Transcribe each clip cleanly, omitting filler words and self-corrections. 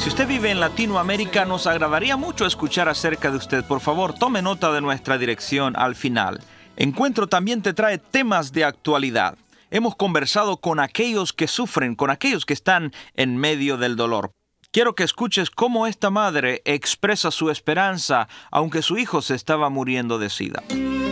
Si usted vive en Latinoamérica, nos agradaría mucho escuchar acerca de usted. Por favor, tome nota de nuestra dirección al final. Encuentro también te trae temas de actualidad. Hemos conversado con aquellos que sufren, con aquellos que están en medio del dolor. Quiero que escuches cómo esta madre expresa su esperanza, aunque su hijo se estaba muriendo de SIDA.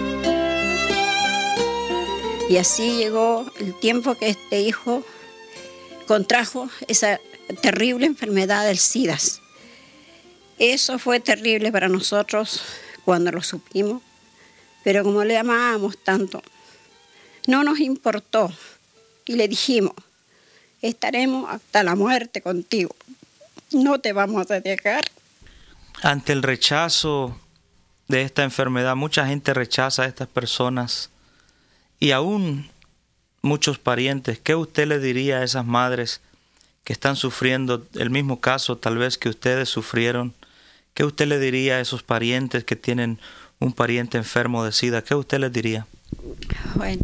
Y así llegó el tiempo que este hijo contrajo esa terrible enfermedad del SIDA. Eso fue terrible para nosotros cuando lo supimos, pero como le amábamos tanto, no nos importó y le dijimos, estaremos hasta la muerte contigo, no te vamos a dejar. Ante el rechazo de esta enfermedad, mucha gente rechaza a estas personas y aún muchos parientes. ¿Qué usted le diría a esas madres que están sufriendo el mismo caso tal vez que ustedes sufrieron? ¿Qué usted le diría a esos parientes que tienen un pariente enfermo de SIDA? ¿Qué usted les diría? Bueno,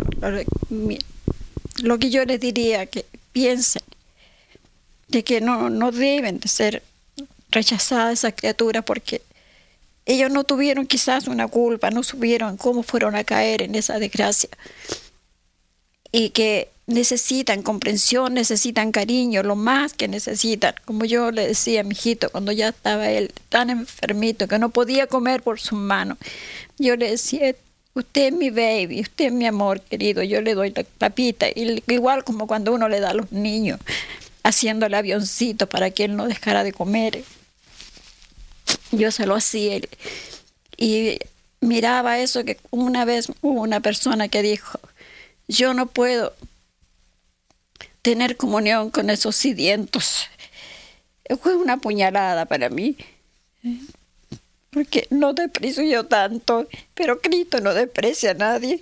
lo que yo les diría, que piensen de que no deben de ser rechazadas esas criaturas, porque ellos no tuvieron quizás una culpa, no supieron cómo fueron a caer en esa desgracia. Y que necesitan comprensión, necesitan cariño, lo más que necesitan. Como yo le decía a mi hijito cuando ya estaba él tan enfermito que no podía comer por sus manos, yo le decía, usted es mi baby, usted es mi amor querido, yo le doy la papita, igual como cuando uno le da a los niños, haciéndole avioncito para que él no dejara de comer. Yo se lo hacía y miraba eso, que una vez hubo una persona que dijo, yo no puedo tener comunión con esos sedientos. Fue una puñalada para mí, porque no desprecio yo tanto, pero Cristo no desprecia a nadie.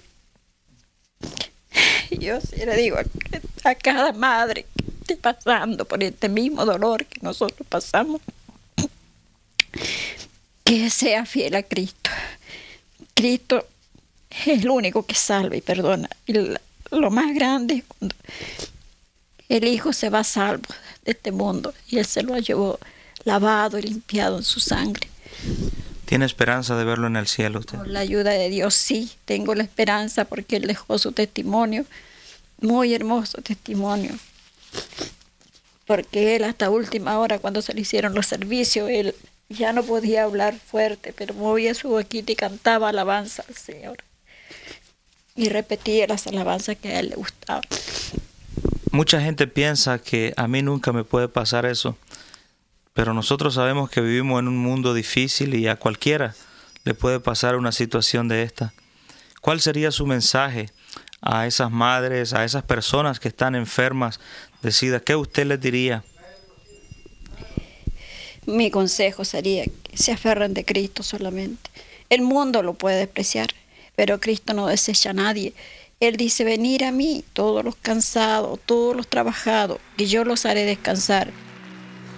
Yo sí le digo a cada madre que esté pasando por este mismo dolor que nosotros pasamos, que sea fiel a Cristo. Cristo es el único que salva y perdona. Y lo más grande es cuando el Hijo se va salvo de este mundo y Él se lo llevó lavado y limpiado en su sangre. ¿Tiene esperanza de verlo en el cielo usted? Con la ayuda de Dios sí, tengo la esperanza, porque Él dejó su testimonio, muy hermoso testimonio. Porque Él hasta última hora, cuando se le hicieron los servicios, Él ya no podía hablar fuerte, pero movía su boquita y cantaba alabanza al Señor. Y repetía las alabanzas que a Él le gustaban. Mucha gente piensa que a mí nunca me puede pasar eso, pero nosotros sabemos que vivimos en un mundo difícil y a cualquiera le puede pasar una situación de esta. ¿Cuál sería su mensaje a esas madres, a esas personas que están enfermas de SIDA? ¿Qué usted les diría? Mi consejo sería que se aferren de Cristo solamente. El mundo lo puede despreciar, pero Cristo no desecha a nadie. Él dice, venir a mí, todos los cansados, todos los trabajados, que yo los haré descansar.